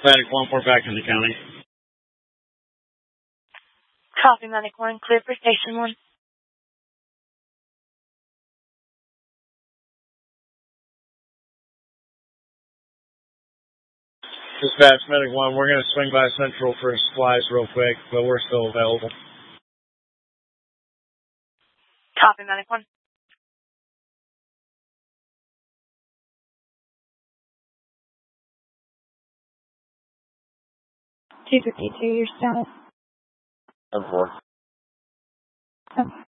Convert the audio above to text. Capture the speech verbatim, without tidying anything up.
Medic one, we're back in the county. Copy, Medic one, clear for Station one. Dispatch, Medic one, we're going to swing by Central for supplies real quick, but we're still available. Copy, Medic one. two fifty-two, your status. ten four. Okay.